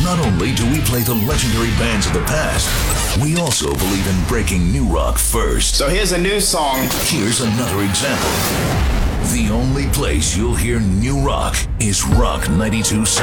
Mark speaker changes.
Speaker 1: Not only do we play the legendary bands of the past, we also believe in breaking new rock first.
Speaker 2: So here's a new song.
Speaker 1: Here's another example. The only place you'll hear new rock is Rock 92.7.